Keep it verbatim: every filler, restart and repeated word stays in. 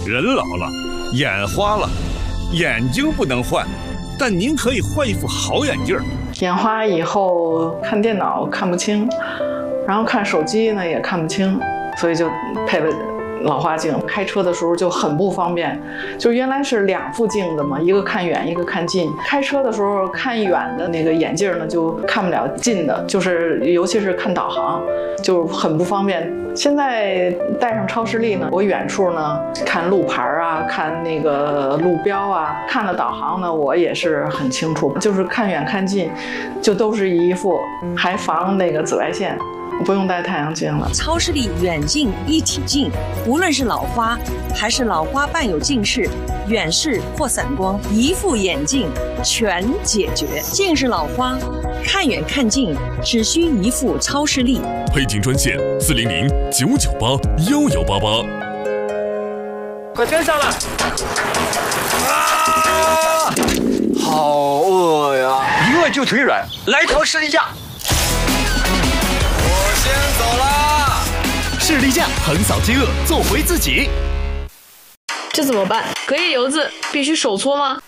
人老了，眼花了，眼睛不能换，但您可以换一副好眼镜。 眼花以后看电脑看不清，然后看手机呢也看不清，所以就配了老花镜。开车的时候就很不方便，就原来是两副镜子嘛，一个看远一个看近。开车的时候看远的那个眼镜呢就看不了近的，就是尤其是看导航就很不方便。现在带上超视力呢，我远处呢看路牌啊，看那个路标啊，看了导航呢，我也是很清楚。就是看远看近，就都是一副，还防那个紫外线。不用戴太阳镜了。 超视力远近一体镜，无论是老花还是老花伴有近视、远视或散光，一副眼镜全解决。近视老花，看远看近只需一副超视力。 配镜专线四零零九九八幺幺八八。 快跟上来！啊，好饿呀！一饿就腿软，来条士力架。先走啦！ 士力架横扫饥饿，做回自己。 这怎么办？隔夜油渍必须手搓吗？